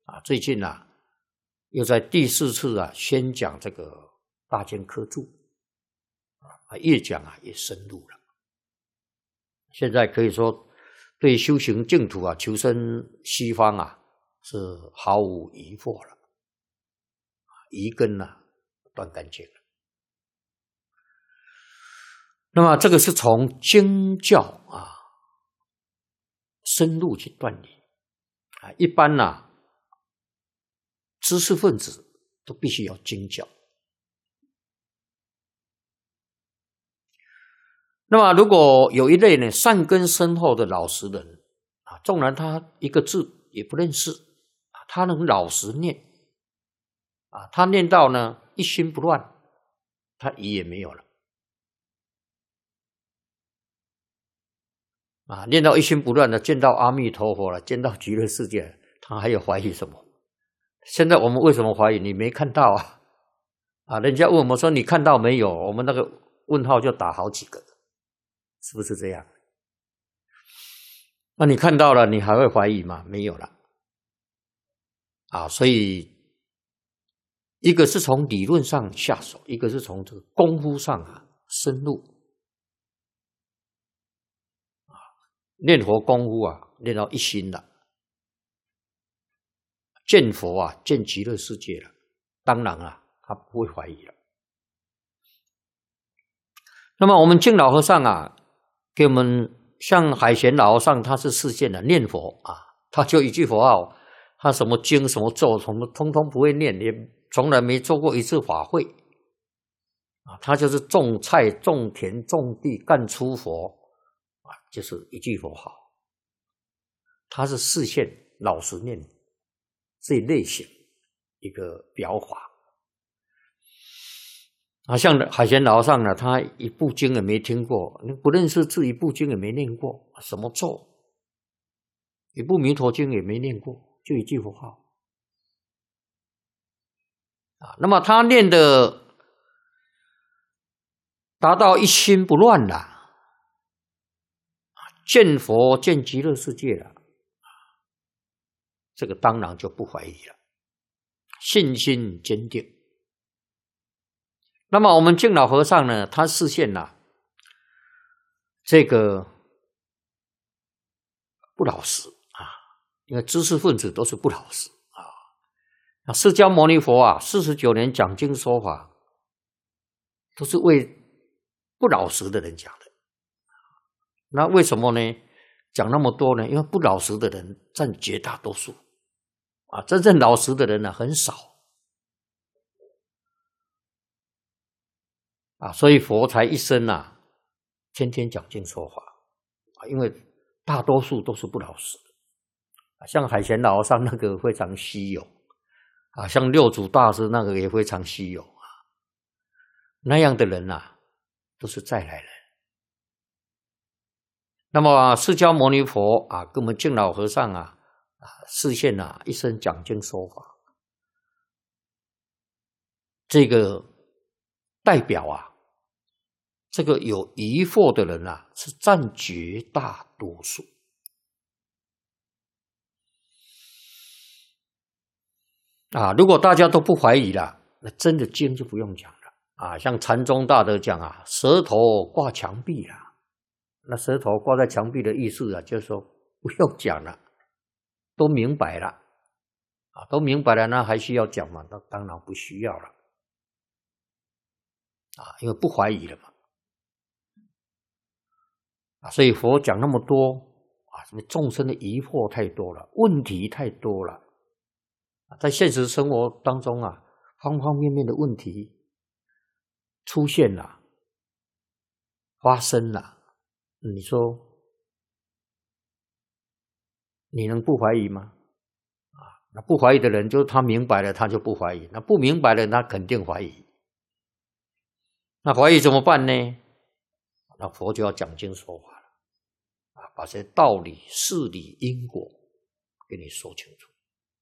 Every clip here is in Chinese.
最近又在第4次宣讲这个大经科注越讲越深入了。现在可以说对修行净土求生西方是毫无疑惑了，疑根断干净了。那么这个是从经教深入去断理一般知识分子都必须要经教。那么如果有一类呢善根深厚的老实人纵然他一个字也不认识他能老实念他念到呢一心不乱，他疑也没有了念到一心不乱的，见到阿弥陀佛了，见到极乐世界，他还有怀疑什么？现在我们为什么怀疑？你没看到人家问我们说你看到没有？我们那个问号就打好几个，是不是这样？那你看到了，你还会怀疑吗？没有了所以一个是从理论上下手，一个是从这个功夫上深入念佛功夫练到一心了，见佛见极乐世界了，当然他不会怀疑了。那么我们净老和尚给我们像海贤老和尚，他是示现的念佛他就一句佛号，他什么经什么咒什么通通不会念，也从来没做过一次法会他就是种菜种田种地干出佛就是一句佛号，他是示现老实念这一类型一个表法像海贤老和尚他一部经也没听过，不认识字，一部经也没念过，什么咒一部弥陀经也没念过，就一句佛号那么他念的达到一心不乱了，见佛见极乐世界了，这个当然就不怀疑了，信心坚定。那么我们净老和尚呢，他示现这个不老实因为知识分子都是不老实释迦牟尼佛49年讲经说法，都是为不老实的人讲的。那为什么呢？讲那么多呢？因为不老实的人占绝大多数真正老实的人很少所以佛才一生天天讲经说法因为大多数都是不老实的像海贤老和尚那个非常稀有像六祖大师那个也非常稀有那样的人都是再来人。那么释迦牟尼佛跟我们净老和尚示现一生讲经说法，这个代表这个有疑惑的人是占绝大多数如果大家都不怀疑了，那真的经就不用讲了像禅宗大德讲舌头挂墙壁了，那舌头挂在墙壁的意思就是说不用讲了，都明白了都明白了，那还需要讲吗？那当然不需要了因为不怀疑了嘛所以佛讲那么多什么众生的疑惑太多了，问题太多了在现实生活当中方方面面的问题出现了发生了，你说你能不怀疑吗？那不怀疑的人就是他明白了他就不怀疑，那不明白的他肯定怀疑。那怀疑怎么办呢？那佛就要讲经说法了把这些道理事理因果给你说清楚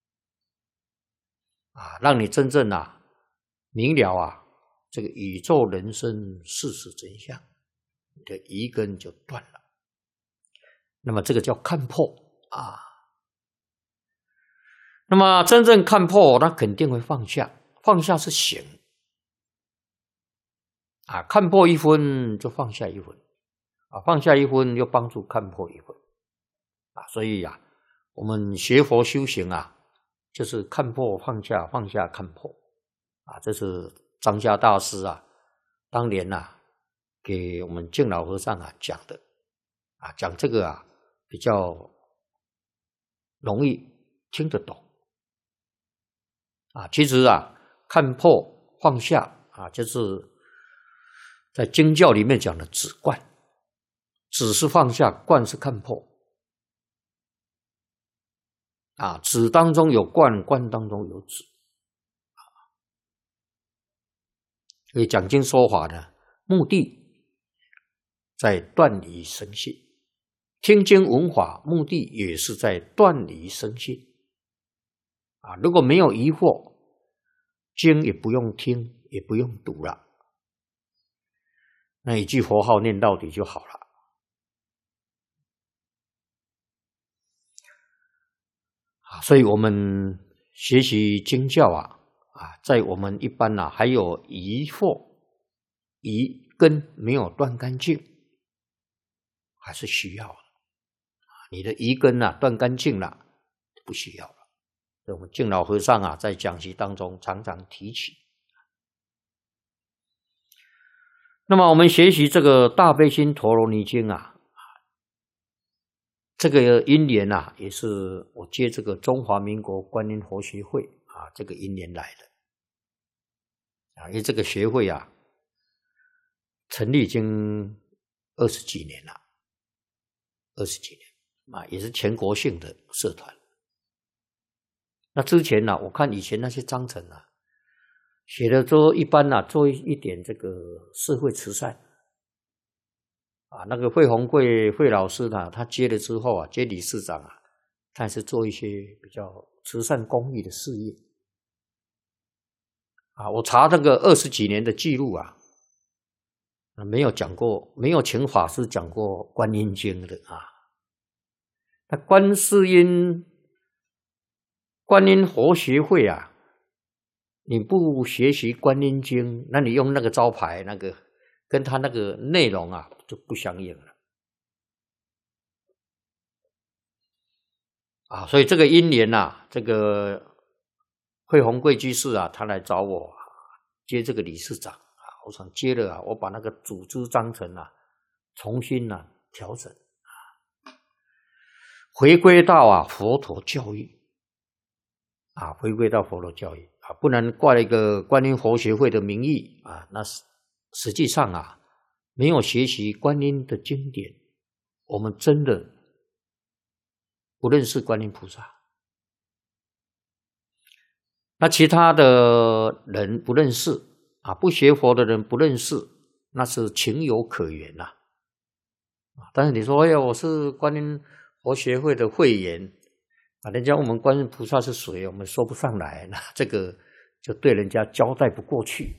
让你真正明了这个宇宙人生事实真相，你的疑根就断了。那么这个叫看破那么真正看破，那肯定会放下，放下是行啊，看破一分就放下一分啊，放下一分又帮助看破一分啊，所以啊，我们学佛修行啊，就是看破放下，放下看破啊，这是张家大师啊当年给我们净老和尚讲的啊，讲这个比较容易听得懂啊。其实看破放下就是在经教里面讲的止观，止是放下，观是看破啊。止当中有观，观当中有止。所以讲经说法呢，目的在断离生信，听经闻法目的也是在断离生信啊。如果没有疑惑，经也不用听，也不用读了，那一句佛号念到底就好了啊。所以我们学习经教在我们一般还有疑惑、疑根没有断干净，还是需要的。你的疑根断干净了，不需要了。所以我们净老和尚在讲习当中常常提起。那么我们学习这个大悲心陀罗尼经这个因缘也是我接这个中华民国观音佛学会这个因缘来的因为这个学会成立已经20几年了，20几年也是全国性的社团。那之前我看以前那些章程写的都一般做一点这个社会慈善那个惠宏贵惠老师他接了之后接理事长他也是做一些比较慈善公益的事业我查这个20几年的记录没有讲过，没有请法师讲过观音经的那观世音观音佛学会你不学习观音经，那你用那个招牌那个跟他那个内容就不相应了所以这个因缘这个惠宏贵居士他来找我接这个理事长我想接了我把那个组织章程重新调整回归到佛陀教育回归到佛陀教育不能挂了一个观音佛学会的名义那实际上没有学习观音的经典，我们真的不认识观音菩萨。那其他的人不认识不学佛的人不认识，那是情有可原但是你说我是观音佛学会的会员人家问我们观音菩萨是谁，我们说不上来，那这个就对人家交代不过去。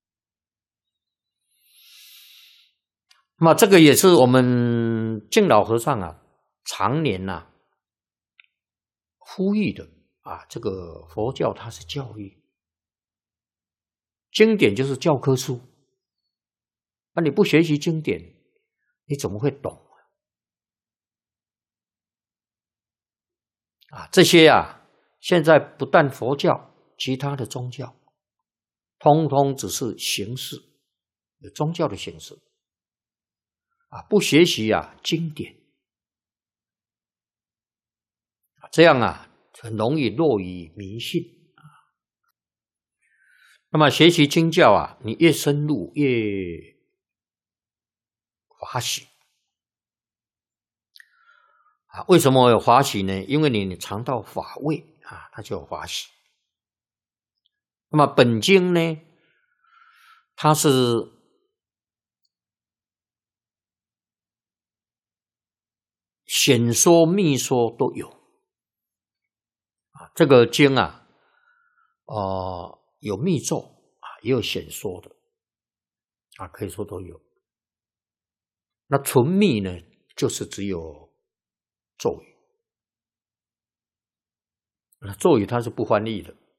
那么这个也是我们净老和尚常年呼吁的这个佛教它是教育，经典就是教科书你不学习经典你怎么会懂这些现在不但佛教，其他的宗教通通只是形式，有宗教的形式不学习经典这样很容易落于迷信那么学习经教你越深入越欢喜为什么有欢喜呢？因为你尝到法味它就有欢喜。那么本经呢，它是显说密说都有这个经有密咒也有显说的可以说都有。那纯密呢，就是只有咒语咒语它是不翻译的。